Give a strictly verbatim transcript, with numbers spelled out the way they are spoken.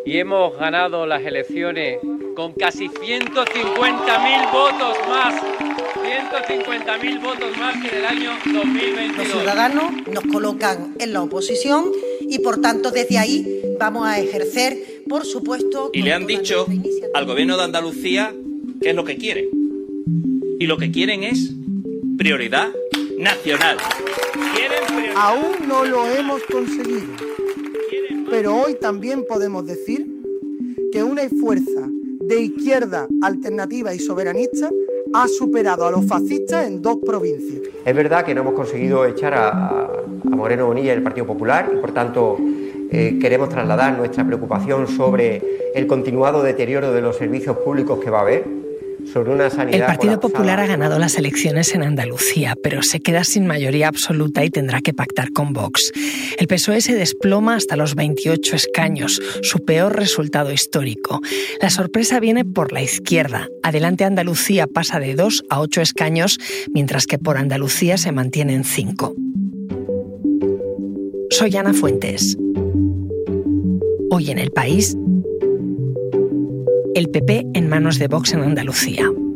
y hemos ganado las elecciones con casi ciento cincuenta mil votos más, ciento cincuenta mil votos más que en el año dos mil veintidós. Los ciudadanos nos colocan en la oposición y por tanto desde ahí vamos a ejercer, por supuesto... Y le han dicho al Gobierno de Andalucía qué es lo que quieren. Y lo que quieren es prioridad nacional. ¿Quieren prioridad? Aún no lo hemos conseguido. Pero hoy también podemos decir que una fuerza de izquierda alternativa y soberanista ha superado a los fascistas en dos provincias. Es verdad que no hemos conseguido echar a, a Moreno Bonilla del Partido Popular y por tanto eh, queremos trasladar nuestra preocupación sobre el continuado deterioro de los servicios públicos que va a haber. Sobre una sanidad El Partido colapsada. Popular ha ganado las elecciones en Andalucía, pero se queda sin mayoría absoluta y tendrá que pactar con Vox. El P S O E se desploma hasta los veintiocho escaños, su peor resultado histórico. La sorpresa viene por la izquierda. Adelante Andalucía pasa de dos a ocho escaños, mientras que por Andalucía se mantiene en cinco. Soy Ana Fuentes. Hoy en El País, el P P en manos de Vox en Andalucía.